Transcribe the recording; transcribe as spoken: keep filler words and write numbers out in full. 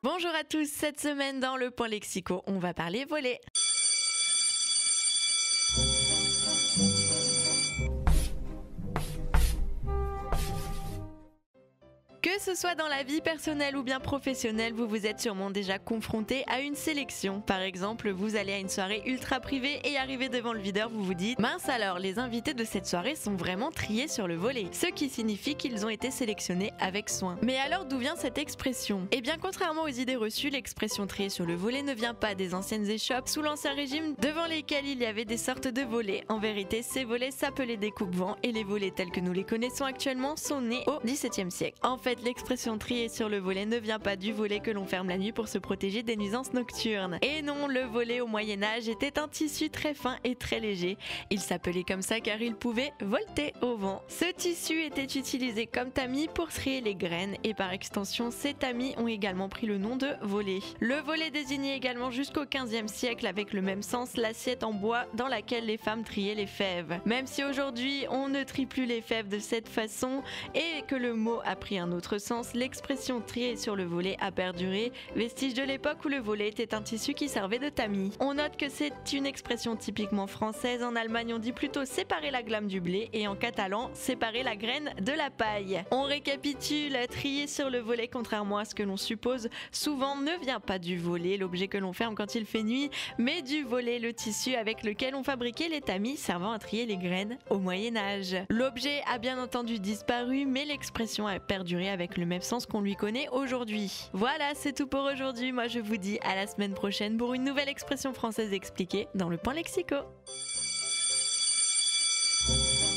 Bonjour à tous, cette semaine dans le Point Lexico, on va parler volet. Que ce soit dans la vie personnelle ou bien professionnelle, vous vous êtes sûrement déjà confronté à une sélection. Par exemple, vous allez à une soirée ultra privée et arrivé devant le videur, vous vous dites « Mince alors, les invités de cette soirée sont vraiment triés sur le volet », ce qui signifie qu'ils ont été sélectionnés avec soin. Mais alors d'où vient cette expression? Eh bien, contrairement aux idées reçues, l'expression trier sur le volet ne vient pas des anciennes échoppes sous l'Ancien Régime devant lesquelles il y avait des sortes de volets. En vérité, ces volets s'appelaient des coupe-vents et les volets tels que nous les connaissons actuellement sont nés au dix-septième siècle. En fait, l'expression trier sur le volet ne vient pas du volet que l'on ferme la nuit pour se protéger des nuisances nocturnes. Et non, le volet au Moyen-Âge était un tissu très fin et très léger. Il s'appelait comme ça car il pouvait volter au vent. Ce tissu était utilisé comme tamis pour trier les graines et par extension, ces tamis ont également pris le nom de volet. Le volet désignait également jusqu'au quinzième siècle avec le même sens l'assiette en bois dans laquelle les femmes triaient les fèves. Même si aujourd'hui on ne trie plus les fèves de cette façon et que le mot a pris un autre sens, l'expression trier sur le volet a perduré, vestige de l'époque où le volet était un tissu qui servait de tamis. On note que c'est une expression typiquement française. En Allemagne, on dit plutôt séparer la glame du blé et en catalan, séparer la graine de la paille. On récapitule, trier sur le volet, contrairement à ce que l'on suppose, souvent ne vient pas du volet, l'objet que l'on ferme quand il fait nuit, mais du volet, le tissu avec lequel on fabriquait les tamis servant à trier les graines au Moyen-Âge. L'objet a bien entendu disparu, mais l'expression a perduré avec le même sens qu'on lui connaît aujourd'hui. Voilà, c'est tout pour aujourd'hui. Moi, je vous dis à la semaine prochaine pour une nouvelle expression française expliquée dans le Point Lexico.